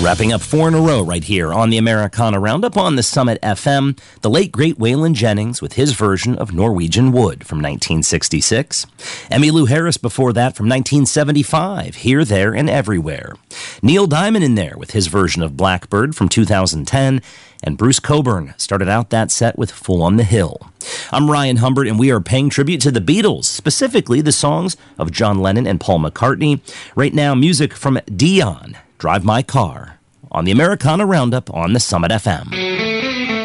Wrapping up 4 in a row right here on the Americana Roundup on the Summit FM, the late great Waylon Jennings with his version of Norwegian Wood from 1966. Emmylou Harris before that from 1975, Here, There, and Everywhere. Neil Diamond in there with his version of Blackbird from 2010. And Bruce Cockburn started out that set with Fool on the Hill. I'm Ryan Humbert, and we are paying tribute to the Beatles, specifically the songs of John Lennon and Paul McCartney. Right now, music from Dion, Drive My Car, on the Americana Roundup on the Summit FM.